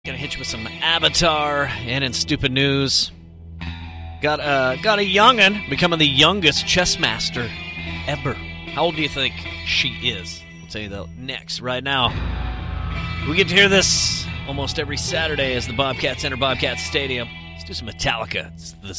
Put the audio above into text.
Gonna hit you with some Avatar and in stupid news. Got a youngin' becoming the youngest chess master ever. How old do you think she is? I'll tell you that next. Right now, we get to hear this almost every Saturday as the Bobcats enter Bobcat Stadium. Let's do some Metallica. It's the